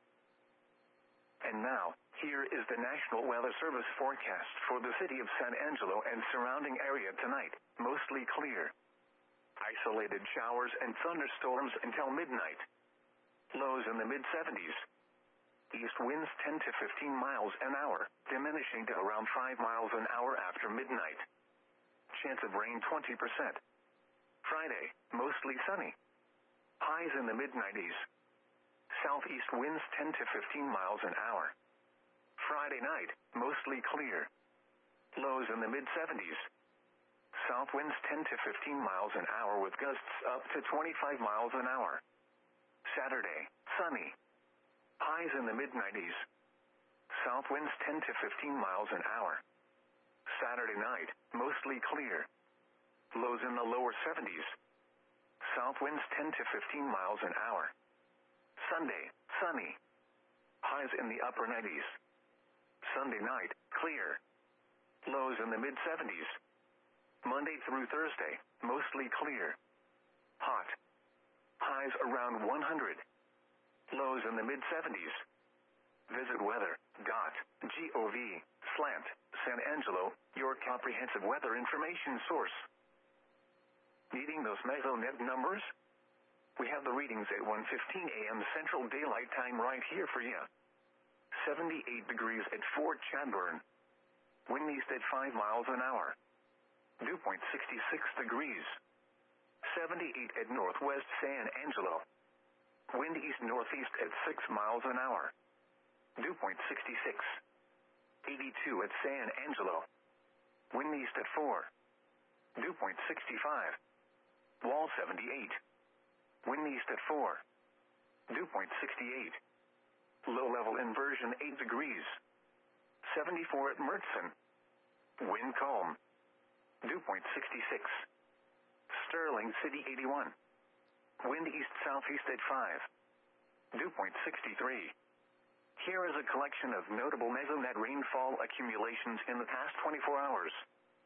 And now, here is the National Weather Service forecast for the city of San Angelo and surrounding area tonight, mostly clear. Isolated showers and thunderstorms until midnight. Lows in the mid seventies. East winds ten to fifteen miles an hour, diminishing to around five miles an hour after midnight. Chance of rain twenty percent. Friday, mostly sunny. Highs in the mid nineties. Southeast winds ten to fifteen miles an hour. Friday night, mostly clear. Lows in the mid seventies. South winds ten to fifteen miles an hour with gusts up to twenty-five miles an hour. Saturday, sunny. Highs in the mid nineties. South winds ten to fifteen miles an hour. Saturday night, mostly clear. Lows in the lower seventies. South winds ten to fifteen miles an hour. Sunday, sunny. Highs in the upper nineties. Sunday night, clear. Lows in the mid seventies. Monday through Thursday, mostly clear. Hot. Highs around one hundred. Lows in the mid seventies. Visit weather dot gov slant San Angelo, your comprehensive weather information source. Needing those Mesonet numbers? We have the readings at one fifteen a.m. Central Daylight Time right here for you. seventy-eight degrees at Fort Chadbourne. Wind east at five miles an hour. Dew point sixty-six degrees. seventy-eight at Northwest San Angelo. Wind east-northeast at six miles an hour. Dew point sixty-six. eighty-two at San Angelo. Wind east at four. Dew point sixty-five. Wall seventy-eight. Wind east at four. Dew point sixty-eight. Low-level inversion eight degrees. seventy-four at Mertzen. Wind calm. Dew point sixty-six. Sterling City eighty-one. Wind east-southeast at five. Dew point sixty-three. Here is a collection of notable Mesonet rainfall accumulations in the past twenty-four hours.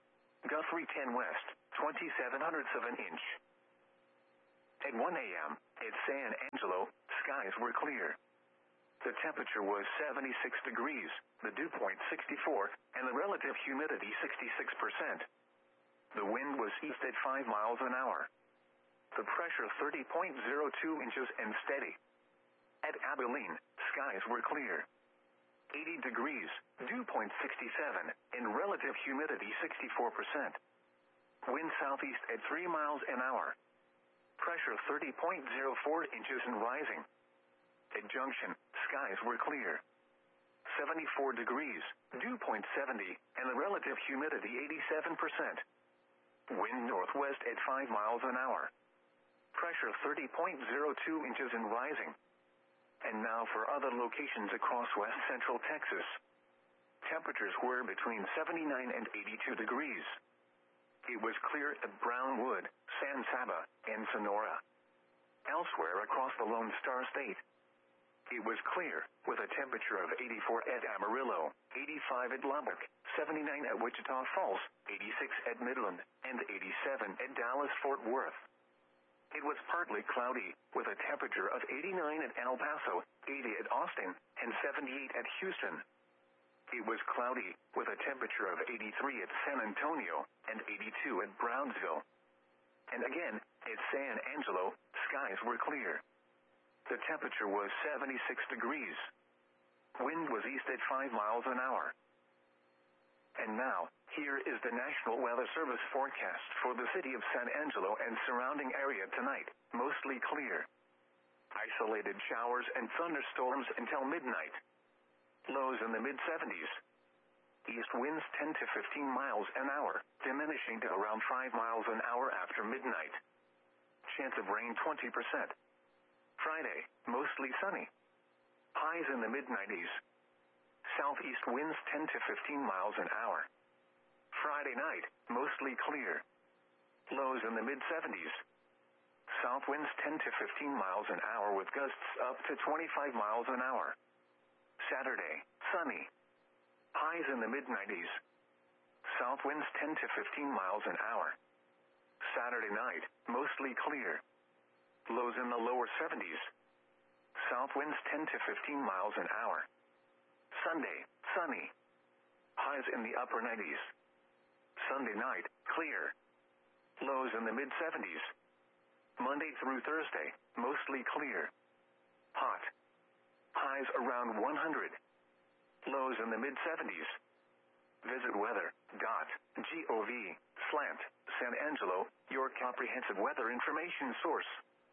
Guthrie ten west, twenty-seven hundredths of an inch. At one a m, at San Angelo, skies were clear. The temperature was seventy-six degrees, the dew point sixty-four, and the relative humidity sixty-six percent. The wind was east at five miles an hour. The pressure thirty point zero two inches and steady. At Abilene, skies were clear. eighty degrees, dew point sixty-seven, and relative humidity sixty-four percent. Wind southeast at three miles an hour. Pressure thirty point zero four inches and rising. At Junction, skies were clear. seventy-four degrees, dew point seventy, and the relative humidity eighty-seven percent. Wind northwest at five miles an hour. Pressure thirty point zero two inches and rising. And now for other locations across west central Texas. Temperatures were between seventy-nine and eighty-two degrees. It was clear at Brownwood, San Saba, and Sonora. Elsewhere across the Lone Star State, it was clear, with a temperature of eighty-four at Amarillo, eighty-five at Lubbock, seventy-nine at Wichita Falls, eighty-six at Midland, and eighty-seven at Dallas-Fort Worth. It was partly cloudy, with a temperature of eighty-nine at El Paso, eighty at Austin, and seventy-eight at Houston. It was cloudy, with a temperature of eighty-three at San Antonio, and eighty-two at Brownsville. And again, at San Angelo, skies were clear. The temperature was seventy-six degrees. Wind was east at five miles an hour. And now, here is the National Weather Service forecast for the city of San Angelo and surrounding area tonight, mostly clear. Isolated showers and thunderstorms until midnight. Lows in the mid seventies. East winds ten to fifteen miles an hour, diminishing to around five miles an hour after midnight. Chance of rain twenty percent. Friday, mostly sunny. Highs in the mid nineties. Southeast winds ten to fifteen miles an hour. Friday night, mostly clear. Lows in the mid seventies. South winds ten to fifteen miles an hour with gusts up to twenty-five miles an hour. Saturday, sunny. Highs in the mid nineties. South winds ten to fifteen miles an hour. Saturday night, mostly clear. Lows in the lower seventies. South winds ten to fifteen miles an hour. Sunday, sunny. Highs in the upper nineties. Sunday night, clear. Lows in the mid seventies. Monday through Thursday, mostly clear. Hot. Highs around one hundred. Lows in the mid seventies. Visit weather dot gov slash San Angelo, your comprehensive weather information source.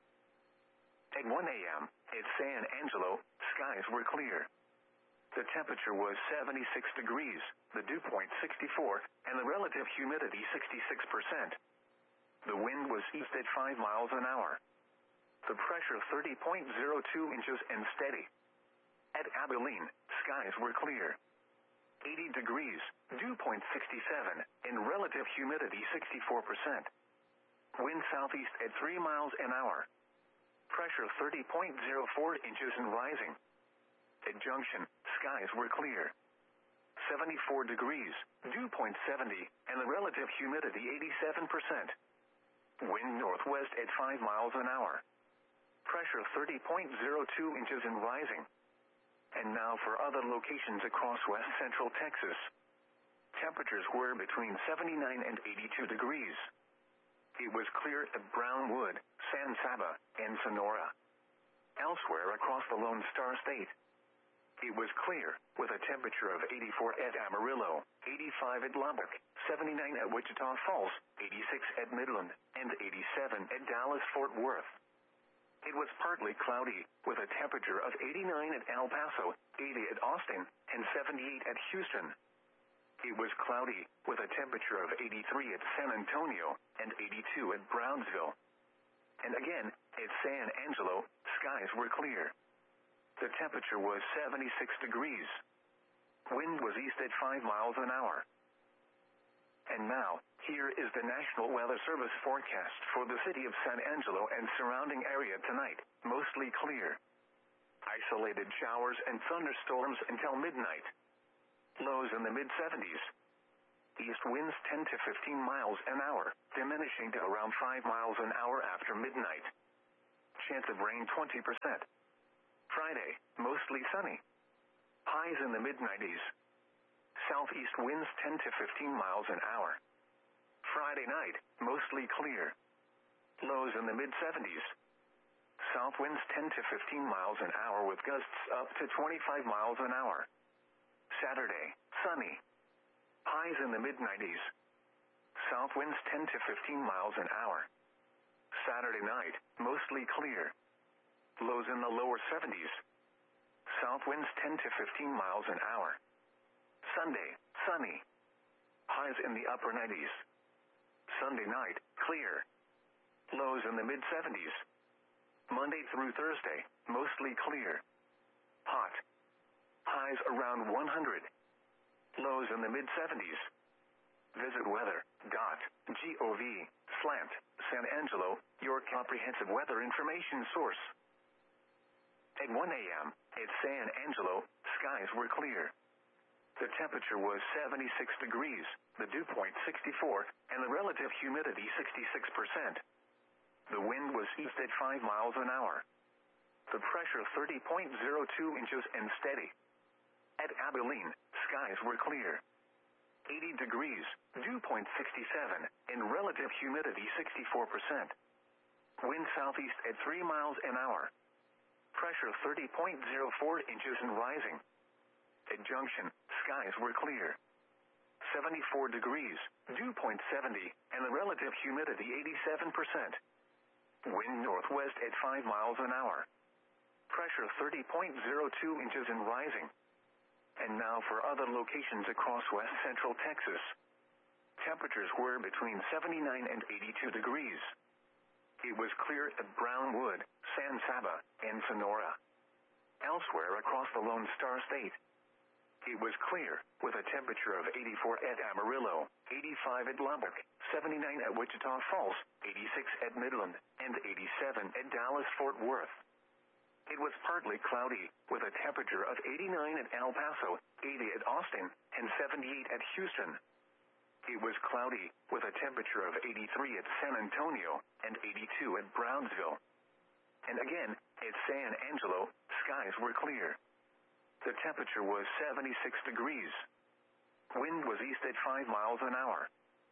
At one a m, at San Angelo, skies were clear. The temperature was seventy-six degrees, the dew point sixty-four, and the relative humidity sixty-six percent. The wind was east at five miles an hour. The pressure thirty point zero two inches and steady. At Abilene, skies were clear. eighty degrees, dew point sixty-seven, and relative humidity sixty-four percent. Wind southeast at three miles an hour. Pressure thirty point zero four inches and rising. At Junction, skies were clear. seventy-four degrees, dew point seventy, and the relative humidity eighty-seven percent. Wind northwest at five miles an hour. Pressure thirty point zero two inches and rising. And now for other locations across west central Texas. Temperatures were between seventy-nine and eighty-two degrees. It was clear at Brownwood, San Saba, and Sonora. Elsewhere across the Lone Star State, it was clear, with a temperature of eighty-four at Amarillo, eighty-five at Lubbock, seventy-nine at Wichita Falls, eighty-six at Midland, and eighty-seven at Dallas-Fort Worth. It was partly cloudy, with a temperature of eighty-nine at El Paso, eighty at Austin, and seventy-eight at Houston. It was cloudy, with a temperature of eighty-three at San Antonio, and eighty-two at Brownsville. And again, at San Angelo, skies were clear. The temperature was seventy-six degrees. Wind was east at five miles an hour. And now, here is the National Weather Service forecast for the city of San Angelo and surrounding area tonight, mostly clear. Isolated showers and thunderstorms until midnight. Lows in the mid seventies. East winds ten to fifteen miles an hour, diminishing to around five miles an hour after midnight. Chance of rain twenty percent. Friday, mostly sunny. Highs in the mid nineties. Southeast winds ten to fifteen miles an hour. Friday night, mostly clear. Lows in the mid seventies. South winds ten to fifteen miles an hour with gusts up to twenty-five miles an hour. Saturday, sunny. Highs in the mid nineties. South winds ten to fifteen miles an hour. Saturday night, mostly clear. Lows in the lower seventies. South winds ten to fifteen miles an hour. Sunday, sunny. Highs in the upper nineties. Sunday night, clear. Lows in the mid seventies. Monday through Thursday, mostly clear. Hot. Highs around one hundred. Lows in the mid seventies. Visit weather dot gov slant San Angelo, your comprehensive weather information source. At one a.m., at San Angelo, skies were clear. The temperature was seventy-six degrees, the dew point sixty-four, and the relative humidity sixty-six percent. The wind was east at five miles an hour. The pressure thirty point zero two inches and steady. At Abilene, skies were clear. eighty degrees, dew point sixty-seven, and relative humidity sixty-four percent. Wind southeast at three miles an hour. Pressure thirty point zero four inches and rising. At Junction, skies were clear. seventy-four degrees, dew point seventy, and the relative humidity eighty-seven percent. Wind northwest at five miles an hour. Pressure thirty point zero two inches and rising. And now for other locations across west central Texas. Temperatures were between seventy-nine and eighty-two degrees. It was clear at Brownwood, San Saba, and Sonora. Elsewhere across the Lone Star State, it was clear, with a temperature of eighty-four at Amarillo, eighty-five at Lubbock, seventy-nine at Wichita Falls, eighty-six at Midland, and eighty-seven at Dallas-Fort Worth. It was partly cloudy, with a temperature of eighty-nine at El Paso, eighty at Austin, and seventy-eight at Houston. It was cloudy, with a temperature of eighty-three at San Antonio, and eighty-two at Brownsville. And again, at San Angelo, skies were clear. The temperature was seventy-six degrees. Wind was east at five miles an hour.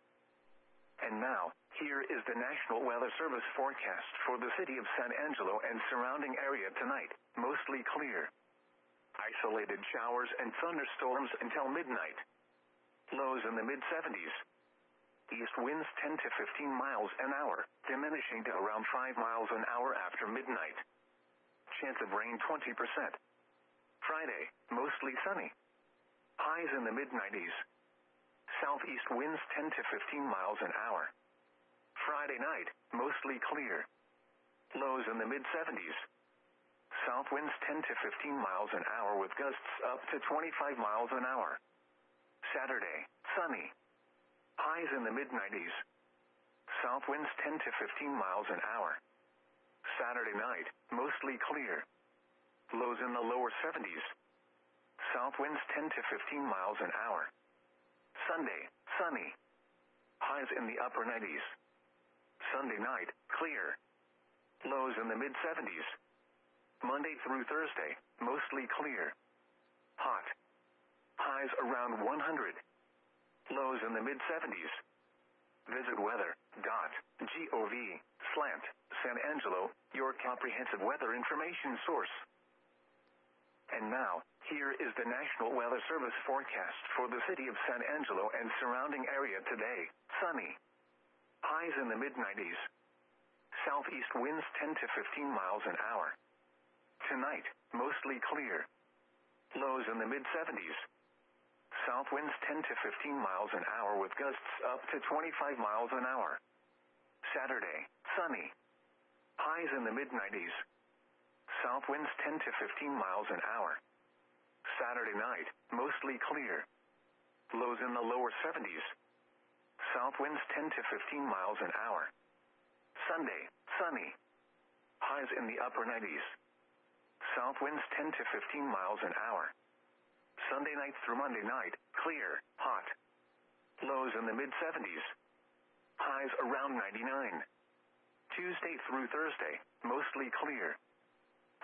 And now, here is the National Weather Service forecast for the city of San Angelo and surrounding area tonight, mostly clear. Isolated showers and thunderstorms until midnight. Lows in the mid seventies. East winds ten to fifteen miles an hour, diminishing to around five miles an hour after midnight. Chance of rain twenty percent. Friday, mostly sunny. Highs in the mid nineties. Southeast winds ten to fifteen miles an hour. Friday night, mostly clear. Lows in the mid seventies. South winds ten to fifteen miles an hour with gusts up to twenty-five miles an hour. Saturday, sunny. Highs in the mid nineties. South winds ten to fifteen miles an hour. Saturday night, mostly clear. Lows in the lower seventies. South winds ten to fifteen miles an hour. Sunday, sunny. Highs in the upper nineties. Sunday night, clear. Lows in the mid seventies. Monday through Thursday, mostly clear. Hot. Highs around one hundred. Lows in the mid seventies. Visit weather dot gov slant San Angelo, your comprehensive weather information source. And now, here is the National Weather Service forecast for the city of San Angelo and surrounding area today. Sunny. Highs in the mid nineties. Southeast winds ten to fifteen miles an hour. Tonight, mostly clear. Lows in the mid seventies. South winds ten to fifteen miles an hour with gusts up to twenty-five miles an hour. Saturday, sunny. Highs in the mid nineties. South winds ten to fifteen miles an hour. Saturday night, mostly clear. Lows in the lower seventies. South winds ten to fifteen miles an hour. Sunday, sunny. Highs in the upper nineties. South winds ten to fifteen miles an hour. Sunday night through Monday night, clear, hot. Lows in the mid seventies. Highs around ninety-nine. Tuesday through Thursday, mostly clear.